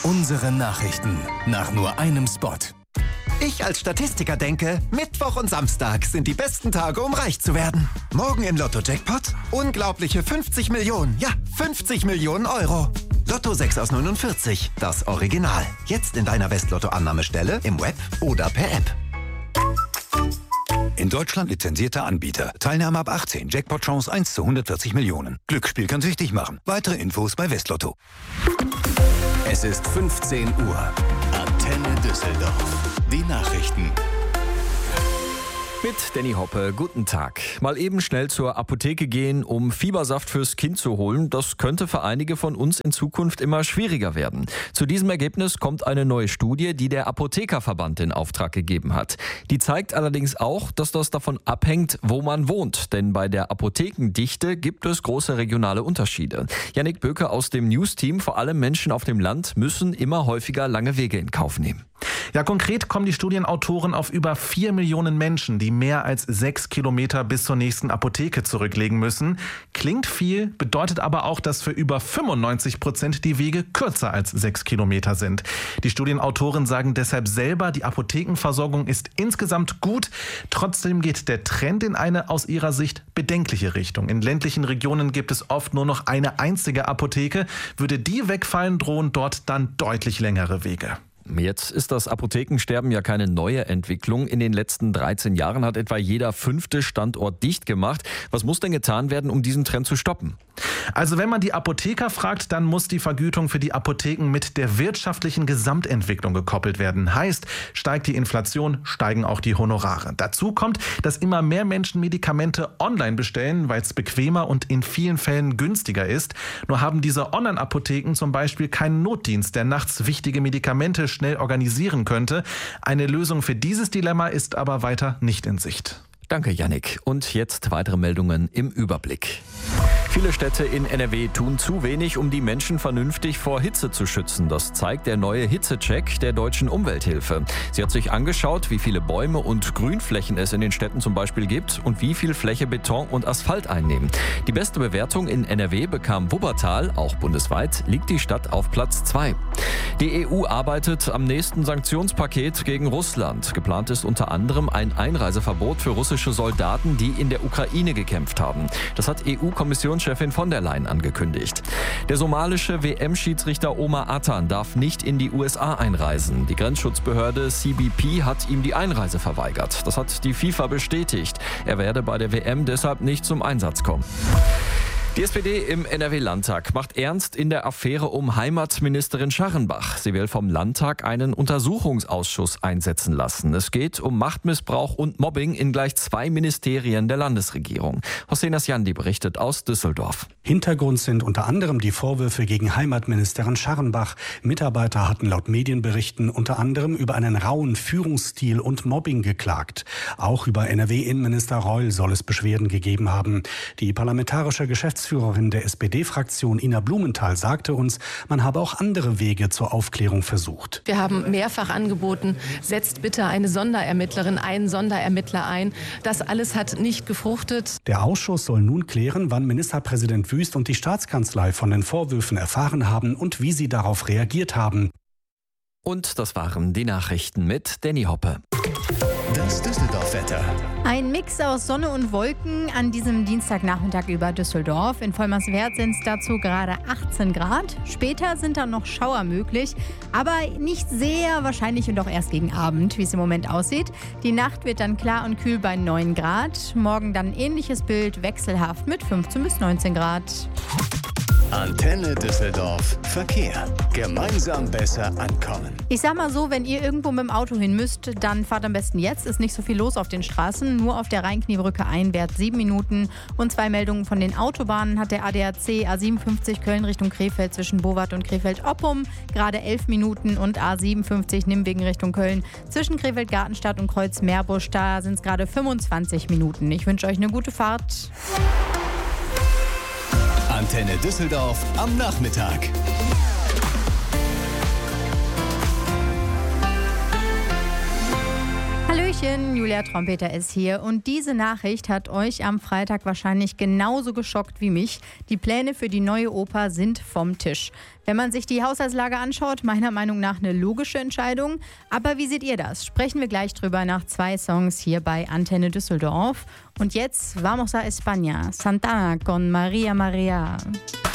Unsere Nachrichten nach nur einem Spot. Ich als Statistiker denke, Mittwoch und Samstag sind die besten Tage, um reich zu werden. Morgen im Lotto-Jackpot unglaubliche 50 Millionen. Ja, 50 Millionen Euro. Lotto 6 aus 49, das Original. Jetzt in deiner Westlotto-Annahmestelle, im Web oder per App. In Deutschland lizenzierter Anbieter. Teilnahme ab 18. Jackpot-Chance 1 zu 140 Millionen. Glücksspiel kann süchtig machen. Weitere Infos bei Westlotto. Es ist 15 Uhr. Antenne Düsseldorf. Die Nachrichten. Mit Danny Hoppe, guten Tag. Mal eben schnell zur Apotheke gehen, um Fiebersaft fürs Kind zu holen, das könnte für einige von uns in Zukunft immer schwieriger werden. Zu diesem Ergebnis kommt eine neue Studie, die der Apothekerverband in Auftrag gegeben hat. Die zeigt allerdings auch, dass das davon abhängt, wo man wohnt. Denn bei der Apothekendichte gibt es große regionale Unterschiede. Jannik Böke aus dem News-Team, vor allem Menschen auf dem Land müssen immer häufiger lange Wege in Kauf nehmen. Ja, konkret kommen die Studienautoren auf über 4 Millionen Menschen, die mehr als 6 Kilometer bis zur nächsten Apotheke zurücklegen müssen. Klingt viel, bedeutet aber auch, dass für über 95% die Wege kürzer als 6 Kilometer sind. Die Studienautoren sagen deshalb selber, die Apothekenversorgung ist insgesamt gut. Trotzdem geht der Trend in eine aus ihrer Sicht bedenkliche Richtung. In ländlichen Regionen gibt es oft nur noch eine einzige Apotheke. Würde die wegfallen, drohen dort dann deutlich längere Wege. Jetzt ist das Apothekensterben ja keine neue Entwicklung. In den letzten 13 Jahren hat etwa jeder 5. Standort dicht gemacht. Was muss denn getan werden, um diesen Trend zu stoppen? Also wenn man die Apotheker fragt, dann muss die Vergütung für die Apotheken mit der wirtschaftlichen Gesamtentwicklung gekoppelt werden. Heißt, steigt die Inflation, steigen auch die Honorare. Dazu kommt, dass immer mehr Menschen Medikamente online bestellen, weil es bequemer und in vielen Fällen günstiger ist. Nur haben diese Online-Apotheken zum Beispiel keinen Notdienst, der nachts wichtige Medikamente schnell organisieren könnte. Eine Lösung für dieses Dilemma ist aber weiter nicht in Sicht. Danke, Jannik. Und jetzt weitere Meldungen im Überblick. Viele Städte in NRW tun zu wenig, um die Menschen vernünftig vor Hitze zu schützen. Das zeigt der neue Hitzecheck der Deutschen Umwelthilfe. Sie hat sich angeschaut, wie viele Bäume und Grünflächen es in den Städten zum Beispiel gibt und wie viel Fläche Beton und Asphalt einnehmen. Die beste Bewertung in NRW bekam Wuppertal. Auch bundesweit liegt die Stadt auf Platz 2. Die EU arbeitet am nächsten Sanktionspaket gegen Russland. Geplant ist unter anderem ein Einreiseverbot für russische Soldaten, die in der Ukraine gekämpft haben. Das hat EU-Kommissionschefin von der Leyen angekündigt. Der somalische WM-Schiedsrichter Omar Atan darf nicht in die USA einreisen. Die Grenzschutzbehörde CBP hat ihm die Einreise verweigert. Das hat die FIFA bestätigt. Er werde bei der WM deshalb nicht zum Einsatz kommen. Die SPD im NRW-Landtag macht ernst in der Affäre um Heimatministerin Scharrenbach. Sie will vom Landtag einen Untersuchungsausschuss einsetzen lassen. Es geht um Machtmissbrauch und Mobbing in gleich 2 Ministerien der Landesregierung. Hossein Asjandi berichtet aus Düsseldorf. Hintergrund sind unter anderem die Vorwürfe gegen Heimatministerin Scharrenbach. Mitarbeiter hatten laut Medienberichten unter anderem über einen rauen Führungsstil und Mobbing geklagt. Auch über NRW-Innenminister Reul soll es Beschwerden gegeben haben. Die parlamentarische Geschäftsführerin der SPD-Fraktion Ina Blumenthal sagte uns, man habe auch andere Wege zur Aufklärung versucht. Wir haben mehrfach angeboten, setzt bitte eine Sonderermittlerin, einen Sonderermittler ein. Das alles hat nicht gefruchtet. Der Ausschuss soll nun klären, wann Ministerpräsident Wüst und die Staatskanzlei von den Vorwürfen erfahren haben und wie sie darauf reagiert haben. Und das waren die Nachrichten mit Danny Hoppe. Das Düsseldorf-Wetter. Ein Mix aus Sonne und Wolken an diesem Dienstagnachmittag über Düsseldorf. In Vollmerswerth sind es dazu gerade 18 Grad. Später sind dann noch Schauer möglich, aber nicht sehr wahrscheinlich und auch erst gegen Abend, wie es im Moment aussieht. Die Nacht wird dann klar und kühl bei 9 Grad. Morgen dann ähnliches Bild, wechselhaft mit 15 bis 19 Grad. Antenne Düsseldorf. Verkehr. Gemeinsam besser ankommen. Ich sag mal so, wenn ihr irgendwo mit dem Auto hin müsst, dann fahrt am besten jetzt. Ist nicht so viel los auf den Straßen. Nur auf der Rhein-Kniebrücke einwärts 7 Minuten. Und 2 Meldungen von den Autobahnen hat der ADAC A57 Köln Richtung Krefeld zwischen Bowart und Krefeld-Oppum. Gerade 11 Minuten und A57 Nimwegen Richtung Köln zwischen Krefeld-Gartenstadt und Kreuz-Meerbusch. Da sind es gerade 25 Minuten. Ich wünsche euch eine gute Fahrt. Antenne Düsseldorf am Nachmittag. Hallöchen, Julia Trompeter ist hier und diese Nachricht hat euch am Freitag wahrscheinlich genauso geschockt wie mich. Die Pläne für die neue Oper sind vom Tisch. Wenn man sich die Haushaltslage anschaut, meiner Meinung nach eine logische Entscheidung. Aber wie seht ihr das? Sprechen wir gleich drüber nach 2 Songs hier bei Antenne Düsseldorf. Und jetzt, vamos a España, Santana con Maria Maria.